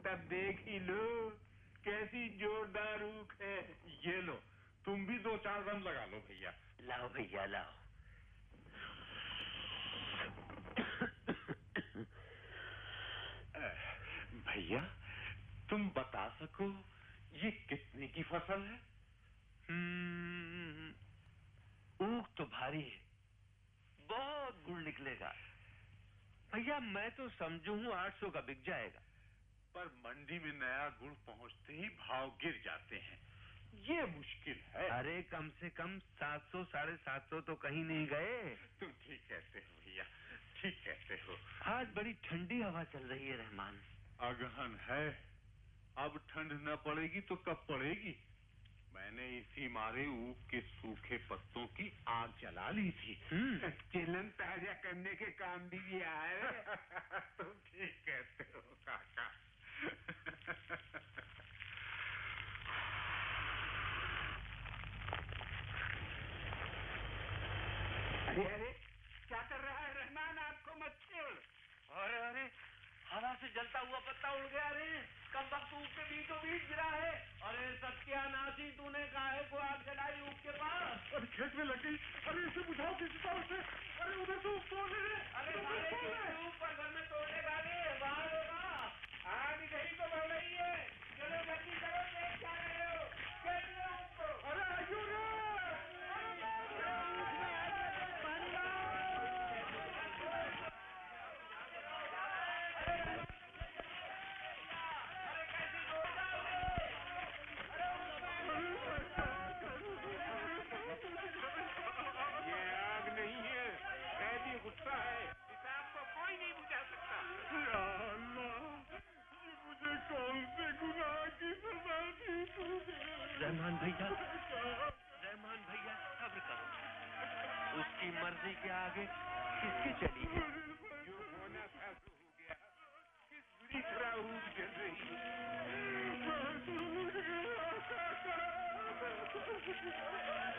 तब देख ही लो कैसी जोरदार ऊख है। ये लो, तुम भी 2-4 दम लगा लो भैया। लाओ भैया लाओ। भैया, तुम बता सको ये कितने की फसल है? ऊख तो भारी है, बहुत गुड़ निकलेगा भैया। मैं तो समझू हूँ 800 का बिक जाएगा। पर मंडी में नया गुड़ पहुंचते ही भाव गिर जाते हैं, ये मुश्किल है। अरे कम से कम 700 750 तो कहीं नहीं गए। तुम ठीक कहते हो भैया, ठीक कहते हो। आज बड़ी ठंडी हवा चल रही है रहमान। अगहन है, अब ठंड न पड़ेगी तो कब पड़ेगी। मैंने इसी मारे ऊख के सूखे पत्तों की आग जला ली थी। चिलन ताजा करने के काम भी किया है। तुम ठीक कहते हो काका। अरे अरे, क्या कर रहा है रहमान? आपको मत छोड़। अरे अरे, हवा से जलता हुआ पत्ता उड़ गया रे। कम वक्त ऊख के बीचों बीच गिरा है। अरे सत्यानाशी, तूने काहे को आग जलाई ऊख के पास? अरे खेत में लग गई। अरे इसे बुझाओ किसी तरह से। अरे उधर से ऊख तोड़ ले। अरे ऊख पर घर में तोड़ने का बाहर होगा। आग यही तो बढ़ रही है। चलो जल्दी करो, देख क्या रहे हो? खेत में ऊख को। अरे आइयो रे। गुस्सा है, इसे आपको कोई नहीं बुझा सकता। या अल्लाह, ये मुझे कौन से गुनाह की सजा दी तूने? रहमान भैया, रहमान भैया सब्र करो। उसकी मर्जी के आगे किसकी चली है? जो होना था तो हो गया। किस बुरी तरह ऊख जल रही है।